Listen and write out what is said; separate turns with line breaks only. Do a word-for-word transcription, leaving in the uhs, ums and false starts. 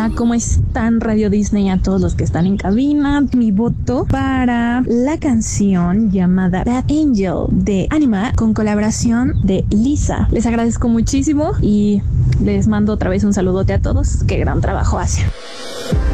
Hola, ¿cómo están Radio Disney? A todos los que están en cabina, mi voto para la canción llamada Bad Angel de Anima con colaboración de Lisa. Les agradezco muchísimo y les mando otra vez un saludote a todos. Qué gran trabajo hacen.